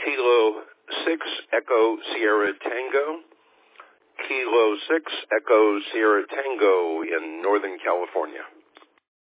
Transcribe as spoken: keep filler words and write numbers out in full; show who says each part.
Speaker 1: Kilo six Echo Sierra Tango, Kilo six Echo Sierra Tango in Northern California.